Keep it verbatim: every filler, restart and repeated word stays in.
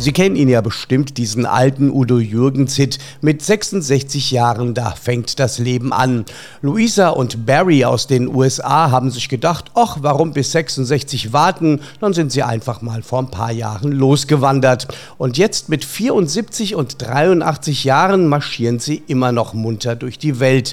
Sie kennen ihn ja bestimmt, diesen alten Udo Jürgens-Hit. Mit sechsundsechzig Jahren, da fängt das Leben an. Louisa und Barry aus den U S A haben sich gedacht, ach, warum bis sechsundsechzig warten? Dann sind sie einfach mal vor ein paar Jahren losgewandert. Und jetzt mit vierundsiebzig und dreiundachtzig Jahren marschieren sie immer noch munter durch die Welt.